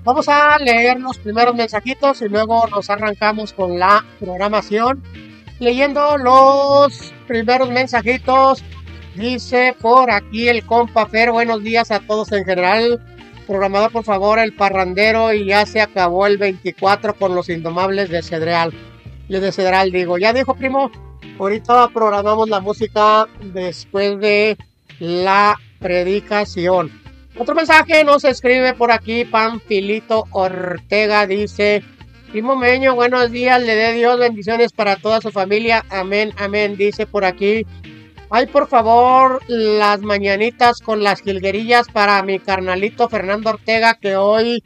Vamos a leer los primeros mensajitos y luego nos arrancamos con la programación. Leyendo los primeros mensajitos, dice por aquí el compa Fer, buenos días a todos en general. Programador, por favor, el parrandero, y ya se acabó el 24 con los Indomables de Cedral. Y de Cedral digo, ya dijo primo, ahorita programamos la música después de la predicación. Otro mensaje nos escribe por aquí Panfilito Ortega, dice: primo Meño, buenos días, le dé Dios bendiciones para toda su familia, amén, amén, dice por aquí. Ay, por favor, las mañanitas con las jilguerillas para mi carnalito Fernando Ortega, que hoy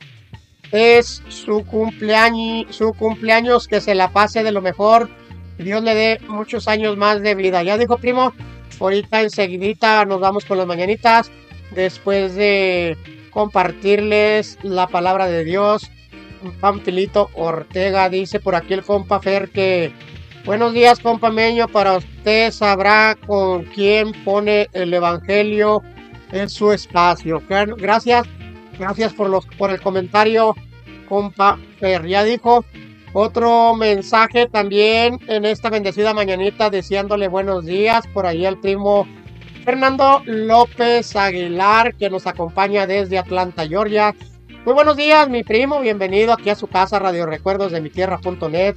es su cumpleaños, que se la pase de lo mejor, Dios le dé muchos años más de vida. Ya dijo primo, ahorita enseguidita nos vamos con las mañanitas, después de compartirles la palabra de Dios. Panfilito Ortega dice por aquí el compa Fer que buenos días, compa Meño, para usted sabrá con quién pone el evangelio en su espacio. Gracias por el comentario, compa Fer. Ya dijo. Otro mensaje también en esta bendecida mañanita deseándole buenos días por ahí al primo Fernando López Aguilar, que nos acompaña desde Atlanta, Georgia. Muy buenos días, mi primo, bienvenido aquí a su casa, Radio Recuerdos de mi tierra.net.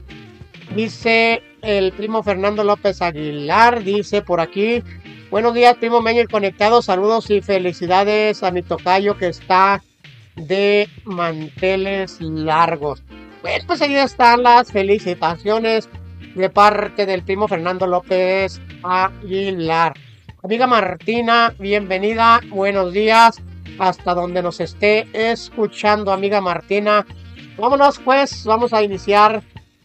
Dice el primo Fernando López Aguilar, dice por aquí: buenos días, primo Meño y conectado, saludos y felicidades a mi tocayo que está de manteles largos. Bueno, pues ahí están las felicitaciones de parte del primo Fernando López Aguilar. Amiga Martina, bienvenida, buenos días, hasta donde nos esté escuchando, amiga Martina. Vámonos pues, vamos a iniciar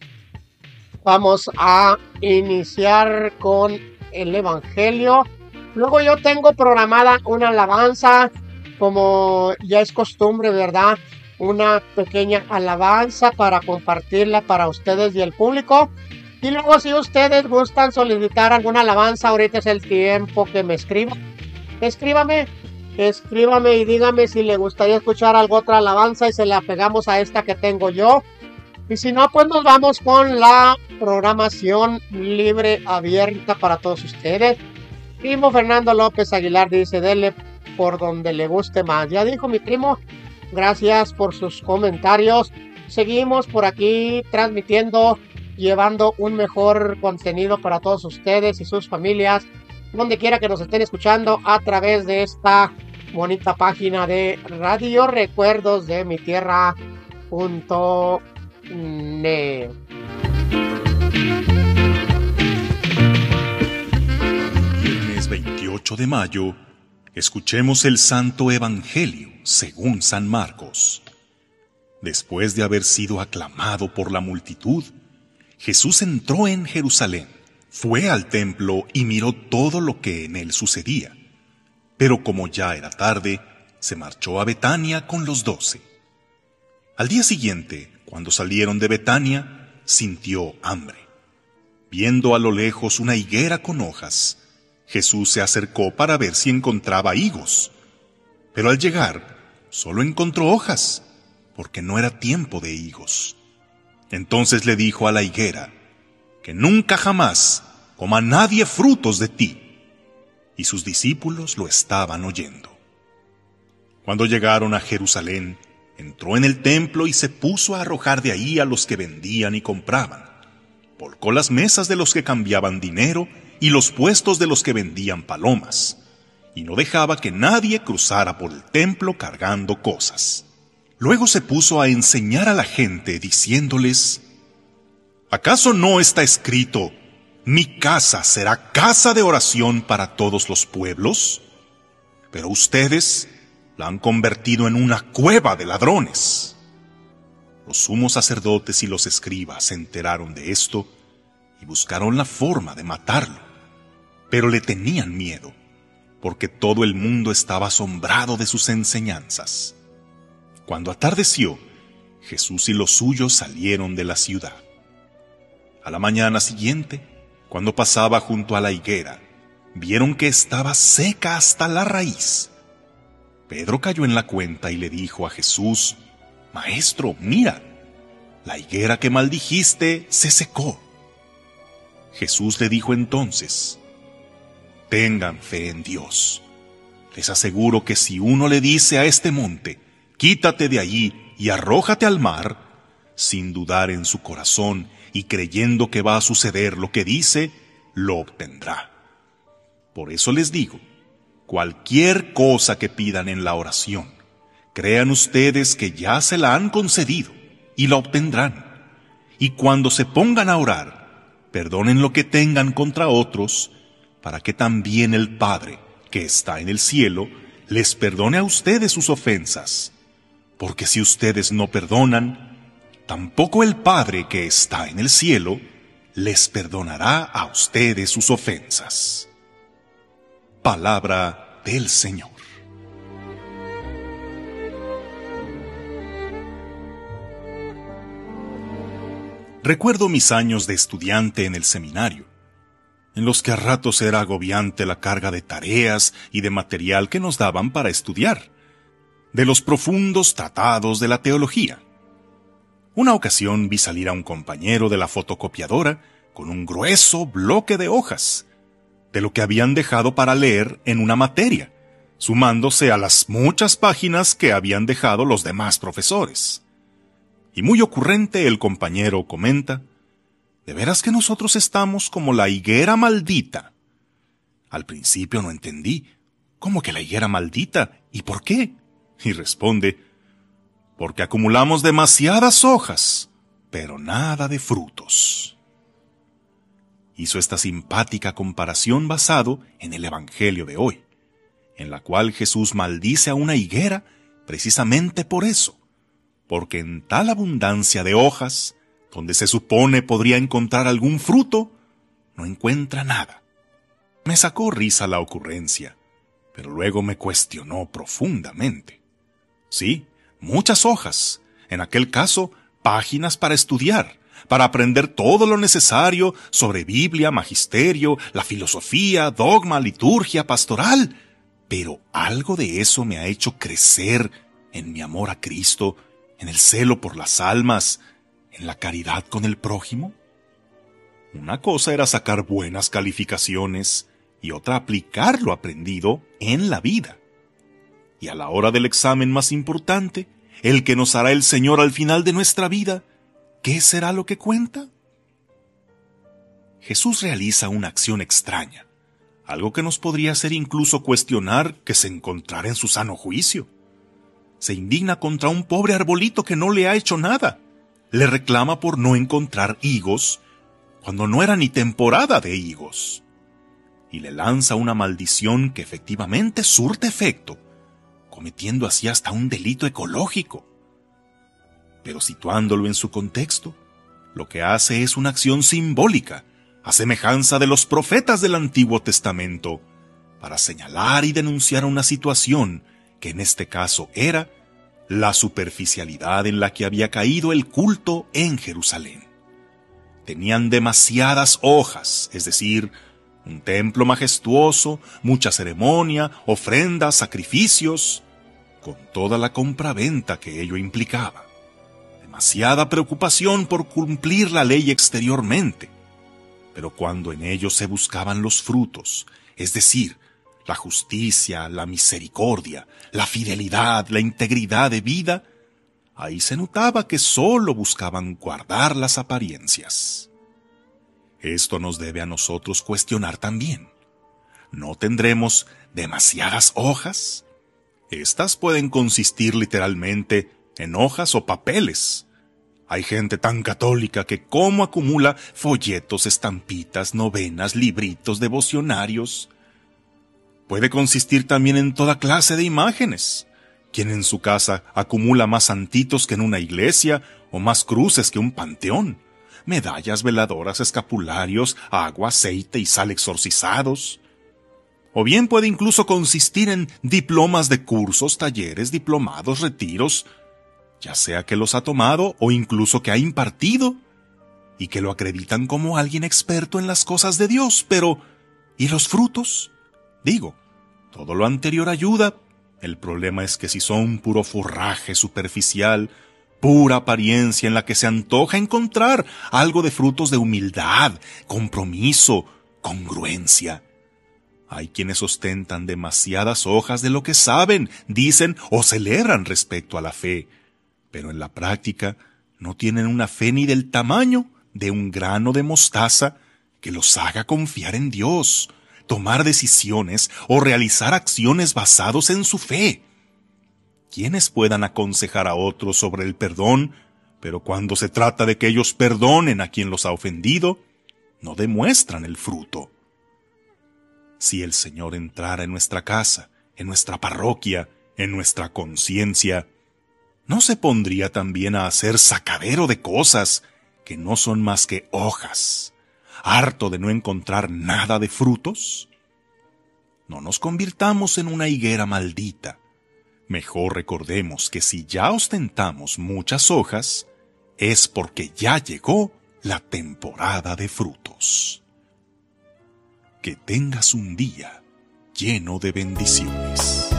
con el evangelio. Luego yo tengo programada una alabanza, como ya es costumbre, ¿verdad? Una pequeña alabanza para compartirla para ustedes y el público. Y luego, si ustedes gustan solicitar alguna alabanza, ahorita es el tiempo que me escriban. Escríbame y dígame si le gustaría escuchar alguna otra alabanza y se la pegamos a esta que tengo yo. Y si no, pues nos vamos con la programación libre, abierta para todos ustedes. Primo Fernando López Aguilar dice: dele por donde le guste más. Ya dijo mi primo. Gracias por sus comentarios. Seguimos por aquí transmitiendo, llevando un mejor contenido para todos ustedes y sus familias, donde quiera que nos estén escuchando a través de esta bonita página de Radio Recuerdos de mi tierra.net. Viernes 28 de mayo, escuchemos el Santo Evangelio según San Marcos. Después de haber sido aclamado por la multitud, Jesús entró en Jerusalén, fue al templo y miró todo lo que en él sucedía. Pero como ya era tarde, se marchó a Betania con los 12. Al día siguiente, cuando salieron de Betania, sintió hambre. Viendo a lo lejos una higuera con hojas, Jesús se acercó para ver si encontraba higos. Pero al llegar, solo encontró hojas, porque no era tiempo de higos. Entonces le dijo a la higuera: que nunca jamás coma nadie frutos de ti. Y sus discípulos lo estaban oyendo. Cuando llegaron a Jerusalén, entró en el templo y se puso a arrojar de ahí a los que vendían y compraban. Volcó las mesas de los que cambiaban dinero y los puestos de los que vendían palomas, y no dejaba que nadie cruzara por el templo cargando cosas. Luego se puso a enseñar a la gente, diciéndoles: ¿acaso no está escrito: mi casa será casa de oración para todos los pueblos? Pero ustedes la han convertido en una cueva de ladrones. Los sumos sacerdotes y los escribas se enteraron de esto y buscaron la forma de matarlo, pero le tenían miedo, porque todo el mundo estaba asombrado de sus enseñanzas. Cuando atardeció, Jesús y los suyos salieron de la ciudad. A la mañana siguiente, cuando pasaba junto a la higuera, vieron que estaba seca hasta la raíz. Pedro cayó en la cuenta y le dijo a Jesús: Maestro, mira, la higuera que maldijiste se secó. Jesús le dijo entonces: tengan fe en Dios. Les aseguro que si uno le dice a este monte, quítate de allí y arrójate al mar, sin dudar en su corazón y creyendo que va a suceder lo que dice, lo obtendrá. Por eso les digo, cualquier cosa que pidan en la oración, crean ustedes que ya se la han concedido y la obtendrán. Y cuando se pongan a orar, perdonen lo que tengan contra otros, para que también el Padre, que está en el cielo, les perdone a ustedes sus ofensas. Porque si ustedes no perdonan, tampoco el Padre que está en el cielo les perdonará a ustedes sus ofensas. Palabra del Señor. Recuerdo mis años de estudiante en el seminario, en los que a ratos era agobiante la carga de tareas y de material que nos daban para estudiar, de los profundos tratados de la teología. Una ocasión vi salir a un compañero de la fotocopiadora con un grueso bloque de hojas, de lo que habían dejado para leer en una materia, sumándose a las muchas páginas que habían dejado los demás profesores. Y muy ocurrente el compañero comenta: ¿de veras que nosotros estamos como la higuera maldita? Al principio no entendí. ¿Cómo que la higuera maldita? ¿Y por qué? Y responde: porque acumulamos demasiadas hojas, pero nada de frutos. Hizo esta simpática comparación basado en el Evangelio de hoy, en la cual Jesús maldice a una higuera precisamente por eso, porque en tal abundancia de hojas, donde se supone podría encontrar algún fruto, no encuentra nada. Me sacó risa la ocurrencia, pero luego me cuestionó profundamente. Sí, muchas hojas, en aquel caso, páginas para estudiar, para aprender todo lo necesario sobre Biblia, magisterio, la filosofía, dogma, liturgia, pastoral, pero algo de eso me ha hecho crecer en mi amor a Cristo, en el celo por las almas, en la caridad con el prójimo. Una cosa era sacar buenas calificaciones y otra aplicar lo aprendido en la vida. Y a la hora del examen más importante, el que nos hará el Señor al final de nuestra vida, ¿qué será lo que cuenta? Jesús realiza una acción extraña, algo que nos podría hacer incluso cuestionar que se encontrara en su sano juicio. Se indigna contra un pobre arbolito que no le ha hecho nada. Le reclama por no encontrar higos, cuando no era ni temporada de higos. Y le lanza una maldición que efectivamente surte efecto, cometiendo así hasta un delito ecológico. Pero situándolo en su contexto, lo que hace es una acción simbólica, a semejanza de los profetas del Antiguo Testamento, para señalar y denunciar una situación que en este caso era la superficialidad en la que había caído el culto en Jerusalén. Tenían demasiadas hojas, es decir, un templo majestuoso, mucha ceremonia, ofrendas, sacrificios, con toda la compraventa que ello implicaba. Demasiada preocupación por cumplir la ley exteriormente. Pero cuando en ello se buscaban los frutos, es decir, la justicia, la misericordia, la fidelidad, la integridad de vida, ahí se notaba que solo buscaban guardar las apariencias. Esto nos debe a nosotros cuestionar también. ¿No tendremos demasiadas hojas? Estas pueden consistir literalmente en hojas o papeles. Hay gente tan católica que cómo acumula folletos, estampitas, novenas, libritos, devocionarios. Puede consistir también en toda clase de imágenes. Quien en su casa acumula más santitos que en una iglesia o más cruces que un panteón. Medallas, veladoras, escapularios, agua, aceite y sal exorcizados. O bien puede incluso consistir en diplomas de cursos, talleres, diplomados, retiros, ya sea que los ha tomado o incluso que ha impartido, y que lo acreditan como alguien experto en las cosas de Dios. Pero, ¿y los frutos? Digo, todo lo anterior ayuda. El problema es que si son puro forraje superficial, pura apariencia en la que se antoja encontrar algo de frutos de humildad, compromiso, congruencia. Hay quienes ostentan demasiadas hojas de lo que saben, dicen o celebran respecto a la fe, pero en la práctica no tienen una fe ni del tamaño de un grano de mostaza que los haga confiar en Dios, tomar decisiones o realizar acciones basados en su fe. Quienes puedan aconsejar a otros sobre el perdón, pero cuando se trata de que ellos perdonen a quien los ha ofendido, no demuestran el fruto. Si el Señor entrara en nuestra casa, en nuestra parroquia, en nuestra conciencia, ¿no se pondría también a hacer sacadero de cosas que no son más que hojas, harto de no encontrar nada de frutos? No nos convirtamos en una higuera maldita. Mejor recordemos que si ya ostentamos muchas hojas, es porque ya llegó la temporada de frutos. Que tengas un día lleno de bendiciones.